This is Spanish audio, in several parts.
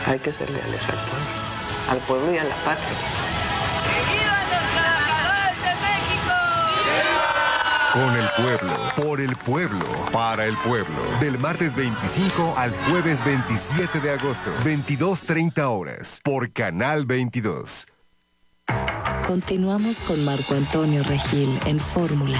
Hay que ser leales al pueblo y a la patria. ¡Que vivan los trabajadores de México! Con el pueblo, por el pueblo, para el pueblo. Del martes 25 al jueves 27 de agosto, 22:30 horas, por Canal 22. Continuamos con Marco Antonio Regil en Fórmula.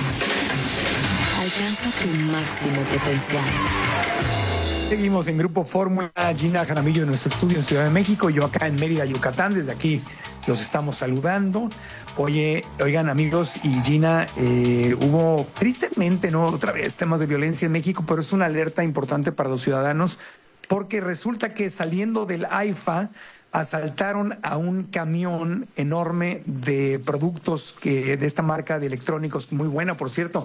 Alcanza tu máximo potencial. Seguimos en Grupo Fórmula. Gina Jaramillo en nuestro estudio en Ciudad de México, yo acá en Mérida, Yucatán. Desde aquí los estamos saludando. Oigan amigos y Gina, hubo tristemente, ¿no?, otra vez temas de violencia en México, pero es una alerta importante para los ciudadanos porque resulta que saliendo del AIFA asaltaron a un camión enorme de productos de esta marca de electrónicos, muy buena por cierto,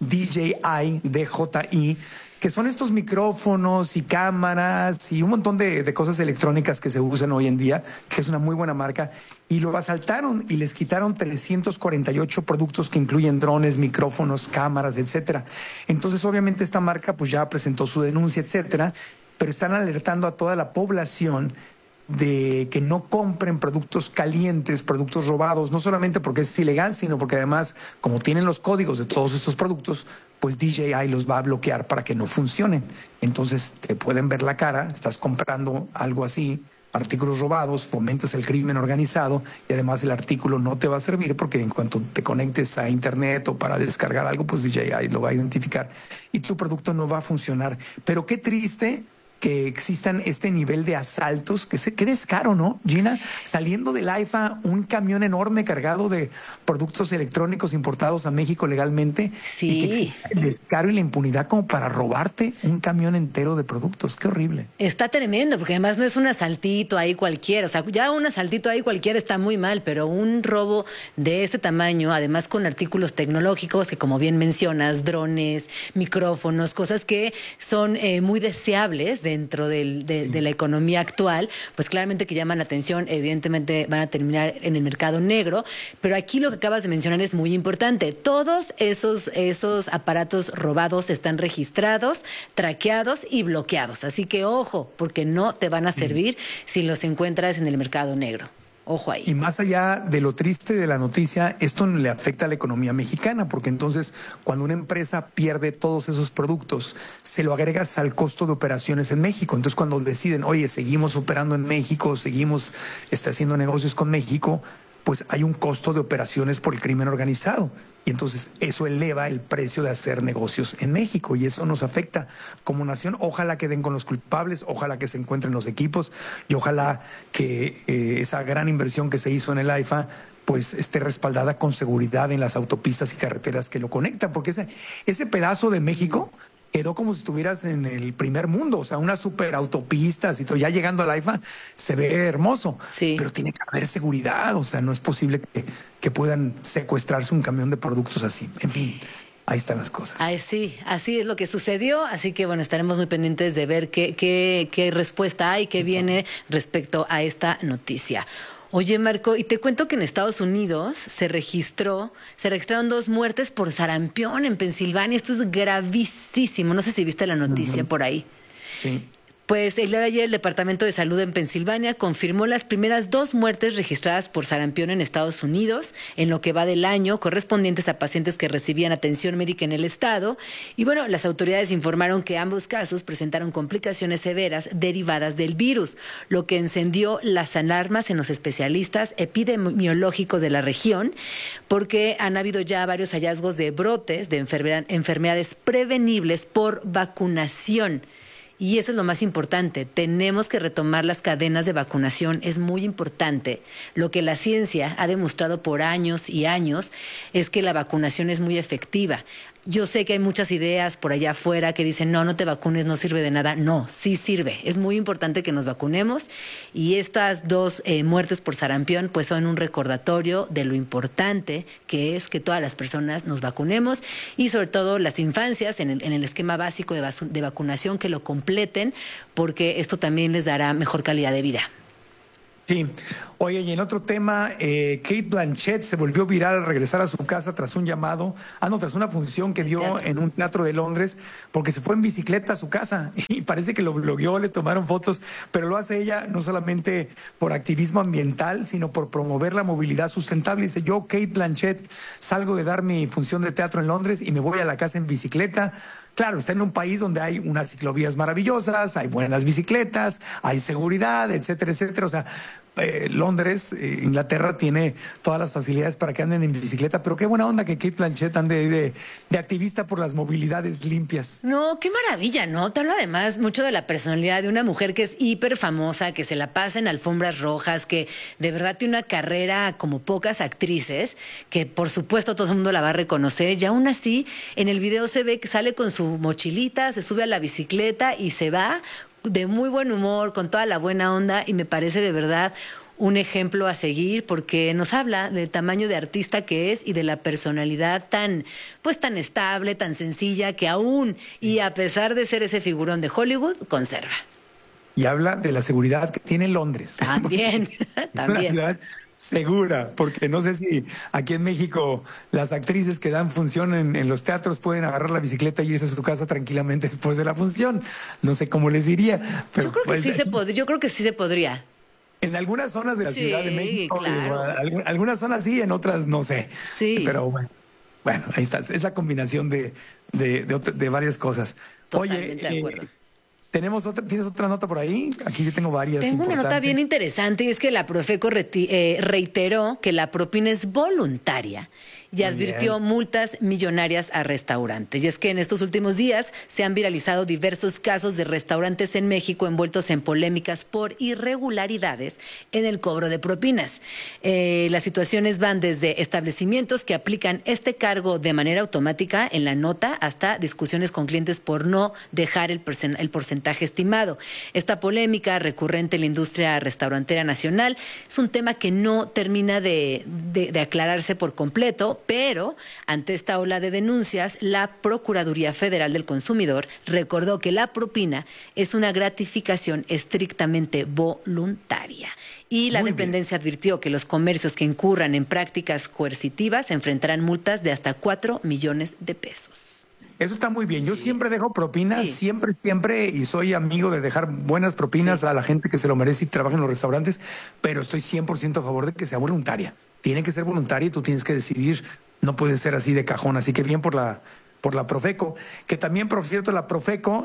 DJI, que son estos micrófonos y cámaras y un montón de cosas electrónicas que se usan hoy en día, que es una muy buena marca, y lo asaltaron y les quitaron 348 productos que incluyen drones, micrófonos, cámaras, etcétera. Entonces, obviamente, esta marca pues ya presentó su denuncia, etcétera, pero están alertando a toda la población de que no compren productos calientes, productos robados, no solamente porque es ilegal, sino porque además, como tienen los códigos de todos estos productos, pues DJI los va a bloquear para que no funcionen. Entonces te pueden ver la cara, estás comprando algo así, artículos robados, fomentas el crimen organizado y además el artículo no te va a servir porque en cuanto te conectes a internet o para descargar algo, pues DJI lo va a identificar y tu producto no va a funcionar. Pero qué triste que existan este nivel de asaltos, qué descaro, ¿no, Gina? Saliendo del AIFA, un camión enorme cargado de productos electrónicos importados a México legalmente. Sí. Y que exista el descaro y la impunidad como para robarte un camión entero de productos. Qué horrible. Está tremendo, porque además no es un asaltito ahí cualquiera. O sea, ya un asaltito ahí cualquiera está muy mal, pero un robo de este tamaño, además con artículos tecnológicos que, como bien mencionas, drones, micrófonos, cosas que son muy deseables dentro de la economía actual, pues claramente que llaman la atención, evidentemente van a terminar en el mercado negro, pero aquí lo que acabas de mencionar es muy importante. Todos esos aparatos robados están registrados, traqueados y bloqueados, así que ojo, porque no te van a servir si los encuentras en el mercado negro. Ojo ahí. Y más allá de lo triste de la noticia, esto le afecta a la economía mexicana, porque entonces cuando una empresa pierde todos esos productos, se lo agregas al costo de operaciones en México. Entonces cuando deciden, oye, seguimos operando en México, seguimos haciendo negocios con México, pues hay un costo de operaciones por el crimen organizado. Y entonces eso eleva el precio de hacer negocios en México y eso nos afecta como nación. Ojalá que den con los culpables, ojalá que se encuentren los equipos y ojalá que esa gran inversión que se hizo en el AIFA pues esté respaldada con seguridad en las autopistas y carreteras que lo conectan, porque ese pedazo de México quedó como si estuvieras en el primer mundo, o sea, unas super autopistas y todo. Ya llegando al AIFA se ve hermoso, sí, pero tiene que haber seguridad, o sea, no es posible que puedan secuestrarse un camión de productos así. En fin, ahí están las cosas. Sí, así es lo que sucedió, así que bueno, estaremos muy pendientes de ver qué respuesta hay, qué viene respecto a esta noticia. Oye, Marco, y te cuento que en Estados Unidos se registraron 2 muertes por sarampión en Pensilvania. Esto es gravísimo. No sé si viste la noticia por ahí. Sí. Pues el día de ayer el Departamento de Salud en Pensilvania confirmó las primeras 2 muertes registradas por sarampión en Estados Unidos en lo que va del año, correspondientes a pacientes que recibían atención médica en el estado. Y bueno, las autoridades informaron que ambos casos presentaron complicaciones severas derivadas del virus, lo que encendió las alarmas en los especialistas epidemiológicos de la región, porque han habido ya varios hallazgos de brotes de enfermedades prevenibles por vacunación. Y eso es lo más importante. Tenemos que retomar las cadenas de vacunación. Es muy importante. Lo que la ciencia ha demostrado por años y años es que la vacunación es muy efectiva. Yo sé que hay muchas ideas por allá afuera que dicen, no te vacunes, no sirve de nada. No, sí sirve. Es muy importante que nos vacunemos y estas 2 muertes por sarampión pues son un recordatorio de lo importante que es que todas las personas nos vacunemos y sobre todo las infancias en el esquema básico de vacunación que lo completen porque esto también les dará mejor calidad de vida. Sí. Oye, y en otro tema, Kate Blanchett se volvió viral al regresar a su casa tras un llamado, tras una función que dio en un teatro de Londres, porque se fue en bicicleta a su casa y parece que lo blogueó, le tomaron fotos, pero lo hace ella no solamente por activismo ambiental, sino por promover la movilidad sustentable. Dice, yo, Kate Blanchett, salgo de dar mi función de teatro en Londres y me voy a la casa en bicicleta. Claro, está en un país donde hay unas ciclovías maravillosas, hay buenas bicicletas, hay seguridad, etcétera, etcétera. O sea, Londres, Inglaterra, tiene todas las facilidades para que anden en bicicleta, pero qué buena onda que Kate Blanchett ande de activista por las movilidades limpias. No, qué maravilla, ¿no? Te habla además mucho de la personalidad de una mujer que es hiper famosa, que se la pasa en alfombras rojas, que de verdad tiene una carrera como pocas actrices, que por supuesto todo el mundo la va a reconocer, y aún así en el video se ve que sale con su mochilita, se sube a la bicicleta y se va de muy buen humor, con toda la buena onda, y me parece de verdad un ejemplo a seguir, porque nos habla del tamaño de artista que es y de la personalidad tan estable, tan sencilla, que aún y a pesar de ser ese figurón de Hollywood, conserva. Y habla de la seguridad que tiene Londres. También, también. Una ciudad segura, porque no sé si aquí en México las actrices que dan función en los teatros pueden agarrar la bicicleta y irse a su casa tranquilamente después de la función. No sé cómo les diría. Pero yo creo que sí se podría. Yo creo que sí se podría. En algunas zonas de la Ciudad de México, claro. Algunas zonas sí, en otras no sé. Sí. Pero bueno, ahí está. Es la combinación de varias cosas. Totalmente Oye, de acuerdo. ¿Tienes otra nota por ahí? Aquí yo tengo varias. Tengo una nota bien interesante, y es que la Profeco reiteró que la propina es voluntaria y advirtió multas millonarias a restaurantes. Y es que en estos últimos días se han viralizado diversos casos de restaurantes en México envueltos en polémicas por irregularidades en el cobro de propinas. Las situaciones van desde establecimientos que aplican este cargo de manera automática en la nota hasta discusiones con clientes por no dejar el porcentaje estimado. Esta polémica recurrente en la industria restaurantera nacional es un tema que no termina de aclararse por completo, pero ante esta ola de denuncias, la Procuraduría Federal del Consumidor recordó que la propina es una gratificación estrictamente voluntaria. Y la dependencia advirtió que los comercios que incurran en prácticas coercitivas enfrentarán multas de hasta 4 millones de pesos. Eso está muy bien. Yo siempre dejo propinas, siempre, y soy amigo de dejar buenas propinas a la gente que se lo merece y trabaja en los restaurantes, pero estoy 100% a favor de que sea voluntaria. Tiene que ser voluntaria y tú tienes que decidir, no puede ser así de cajón. Así que bien por la Profeco, que también, por cierto, la Profeco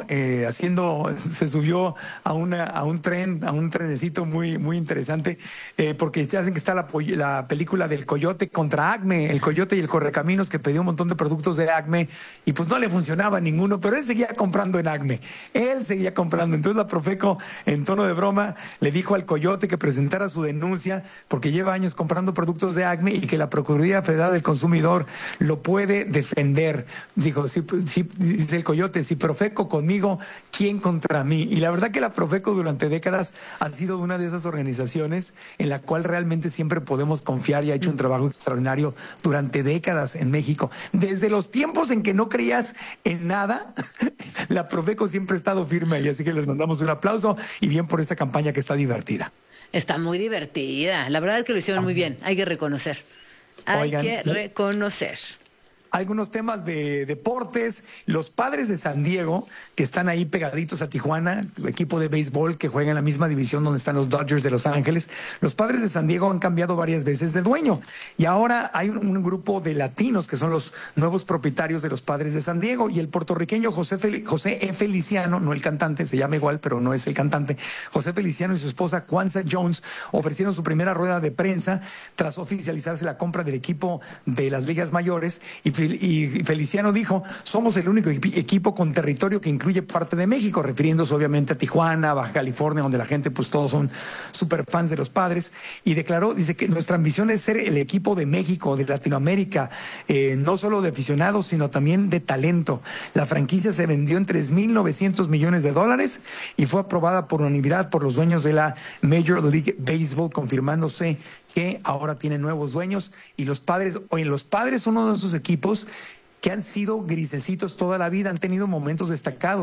se subió a un trenecito muy, muy interesante, porque ya hacen que está la película del Coyote contra Acme, el Coyote y el Correcaminos, que pidió un montón de productos de Acme y pues no le funcionaba ninguno, pero él seguía comprando en Acme, entonces la Profeco, en tono de broma, le dijo al Coyote que presentara su denuncia porque lleva años comprando productos de Acme y que la Procuraduría Federal del Consumidor lo puede defender. Dijo, dice el Coyote, si Profeco conmigo, ¿quién contra mí? Y la verdad que la Profeco durante décadas ha sido una de esas organizaciones en la cual realmente siempre podemos confiar y ha hecho un trabajo extraordinario durante décadas en México. Desde los tiempos en que no creías en nada, la Profeco siempre ha estado firme y así que les mandamos un aplauso y bien por esta campaña que está divertida. Está muy divertida. La verdad es que lo hicieron muy bien. Hay que reconocer. Algunos temas de deportes. Los Padres de San Diego, que están ahí pegaditos a Tijuana, equipo de béisbol que juega en la misma división donde están los Dodgers de Los Ángeles. Los Padres de San Diego han cambiado varias veces de dueño y ahora hay un grupo de latinos que son los nuevos propietarios de los Padres de San Diego, y el puertorriqueño José E. Feliciano, no el cantante, se llama igual, pero no es el cantante. José Feliciano y su esposa Kwanza Jones ofrecieron su primera rueda de prensa tras oficializarse la compra del equipo de las ligas mayores, y Feliciano dijo, somos el único equipo con territorio que incluye parte de México, refiriéndose obviamente a Tijuana, Baja California, donde la gente pues todos son súper fans de los Padres, y declaró, dice que nuestra ambición es ser el equipo de México, de Latinoamérica, no solo de aficionados, sino también de talento. La franquicia se vendió en $3,900 millones y fue aprobada por unanimidad por los dueños de la Major League Baseball, confirmándose que ahora tiene nuevos dueños. Y los Padres son uno de esos equipos que han sido grisecitos toda la vida, han tenido momentos destacados,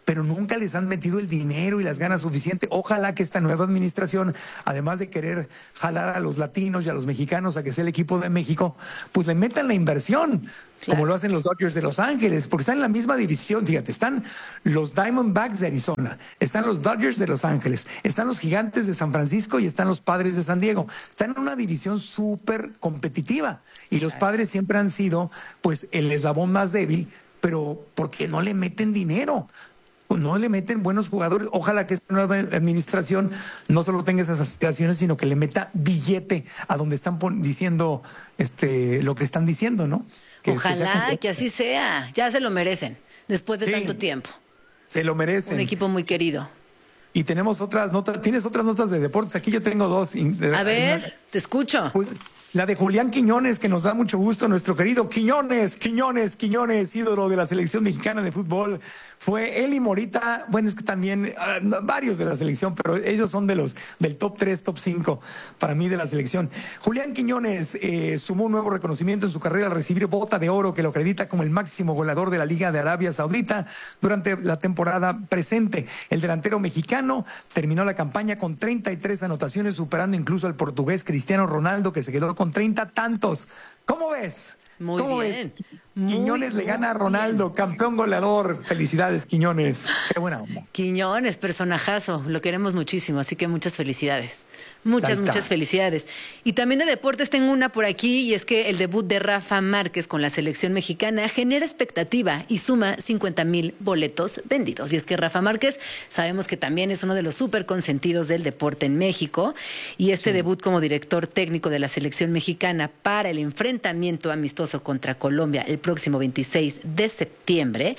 pero nunca les han metido el dinero y las ganas suficiente. Ojalá que esta nueva administración, además de querer jalar a los latinos y a los mexicanos a que sea el equipo de México, pues le metan la inversión, como lo hacen los Dodgers de Los Ángeles, porque están en la misma división. Fíjate, están los Diamondbacks de Arizona, están los Dodgers de Los Ángeles, están los Gigantes de San Francisco y están los Padres de San Diego. Están en una división súper competitiva y los Padres siempre han sido pues el eslabón más débil, pero porque no le meten dinero. No le meten buenos jugadores. Ojalá que esta nueva administración no solo tenga esas aspiraciones, sino que le meta billete a donde están diciendo lo que están diciendo, ¿no? Ojalá que así sea. Ya se lo merecen después de tanto tiempo. Se lo merecen. Un equipo muy querido. Y tenemos otras notas. ¿Tienes otras notas de deportes? Aquí yo tengo dos. A ver, te escucho. La de Julián Quiñones, que nos da mucho gusto, nuestro querido Quiñones, ídolo de la selección mexicana de fútbol. Fue él y Morita, bueno, es que también varios de la selección, pero ellos son del top 3, top 5 para mí de la selección. Julián Quiñones sumó un nuevo reconocimiento en su carrera al recibir bota de oro que lo acredita como el máximo goleador de la Liga de Arabia Saudita durante la temporada presente. El delantero mexicano terminó la campaña con 33 anotaciones, superando incluso al portugués Cristiano Ronaldo, que se quedó con 30 tantos. ¿Cómo ves? Muy bien. Quiñones le gana a Ronaldo, campeón goleador. Felicidades, Quiñones. Qué buena onda. Quiñones, personajazo. Lo queremos muchísimo, así que muchas felicidades. Muchas felicidades. Y también de deportes tengo una por aquí, y es que el debut de Rafa Márquez con la selección mexicana genera expectativa y suma 50,000 boletos vendidos. Y es que Rafa Márquez sabemos que también es uno de los súper consentidos del deporte en México, y este debut como director técnico de la selección mexicana para el enfrentamiento amistoso contra Colombia el próximo 26 de septiembre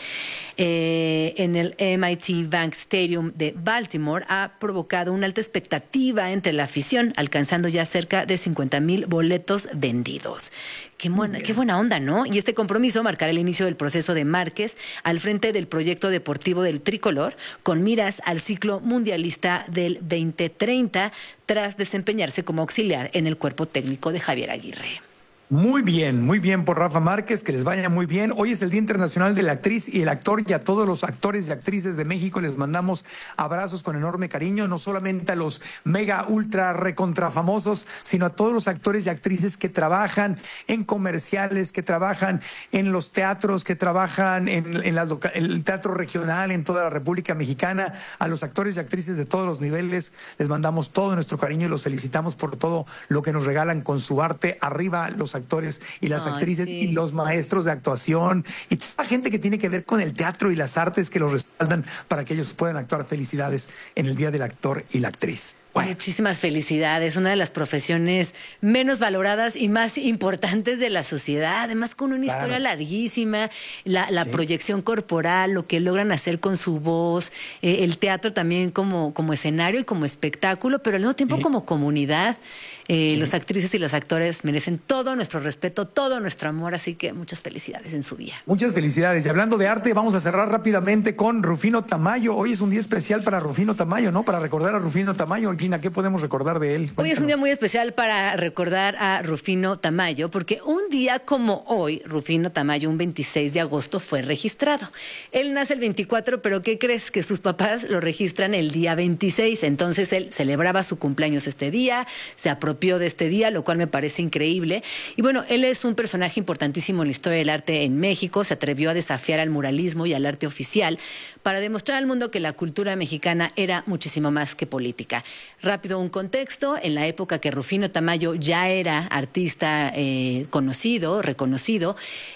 en el MIT Bank Stadium de Baltimore ha provocado una alta expectativa entre la afición, alcanzando ya cerca de 50,000 boletos vendidos. Qué buena onda, ¿no? Y este compromiso marcará el inicio del proceso de Márquez al frente del proyecto deportivo del tricolor, con miras al ciclo mundialista del 2030, tras desempeñarse como auxiliar en el cuerpo técnico de Javier Aguirre. Muy bien por Rafa Márquez, que les vaya muy bien. Hoy es el Día Internacional de la Actriz y el Actor, y a todos los actores y actrices de México les mandamos abrazos con enorme cariño, no solamente a los mega, ultra, recontra famosos, sino a todos los actores y actrices que trabajan en comerciales, que trabajan en los teatros, que trabajan en el teatro regional en toda la República Mexicana. A los actores y actrices de todos los niveles les mandamos todo nuestro cariño y los felicitamos por todo lo que nos regalan con su arte. Arriba los actores y las actrices y los maestros de actuación y toda la gente que tiene que ver con el teatro y las artes que los respaldan para que ellos puedan actuar. Felicidades en el Día del Actor y la Actriz. Bueno. Muchísimas felicidades, una de las profesiones menos valoradas y más importantes de la sociedad, además con una historia larguísima, la proyección corporal, lo que logran hacer con su voz, el teatro también como escenario y como espectáculo, pero al mismo tiempo como comunidad. Las actrices y los actores merecen todo nuestro respeto, todo nuestro amor, así que muchas felicidades en su día. Muchas felicidades. Y hablando de arte, vamos a cerrar rápidamente con Rufino Tamayo. Hoy es un día especial para Rufino Tamayo, ¿no? Para recordar a Rufino Tamayo. Gina, ¿qué podemos recordar de él? Cuéntanos. Hoy es un día muy especial para recordar a Rufino Tamayo, porque un día como hoy, Rufino Tamayo, un 26 de agosto, fue registrado. Él nace el 24, pero ¿qué crees? Que sus papás lo registran el día 26. Entonces él celebraba su cumpleaños este día, se apropió de este día, lo cual me parece increíble. Y bueno, él es un personaje importantísimo en la historia del arte en México. Se atrevió a desafiar al muralismo y al arte oficial para demostrar al mundo que la cultura mexicana era muchísimo más que política. Rápido un contexto: en la época que Rufino Tamayo ya era artista conocido, reconocido,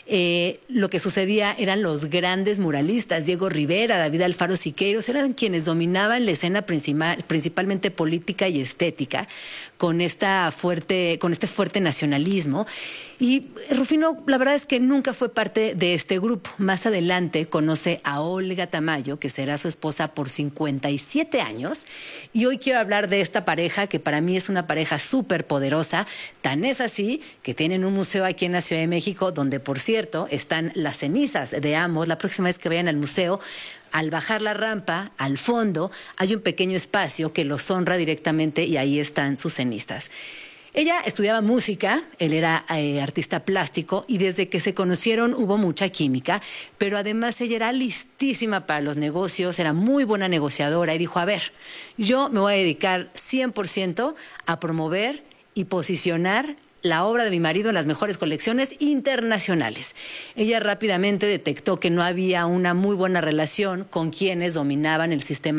lo que sucedía eran los grandes muralistas, Diego Rivera, David Alfaro Siqueiros, eran quienes dominaban la escena principalmente política y estética, con este fuerte nacionalismo. Y Rufino, la verdad es que nunca fue parte de este grupo. Más adelante conoce a Olga Tamayo, que será su esposa por 57 años. Y hoy quiero hablar de esta pareja, que para mí es una pareja súper poderosa. Tan es así que tienen un museo aquí en la Ciudad de México, donde, por cierto, están las cenizas de ambos. La próxima vez que vayan al museo, al bajar la rampa, al fondo, hay un pequeño espacio que los honra directamente y ahí están sus cenizas. Ella estudiaba música, él era artista plástico y desde que se conocieron hubo mucha química, pero además ella era listísima para los negocios, era muy buena negociadora y dijo, a ver, yo me voy a dedicar 100% a promover y posicionar la obra de mi marido en las mejores colecciones internacionales. Ella rápidamente detectó que no había una muy buena relación con quienes dominaban el sistema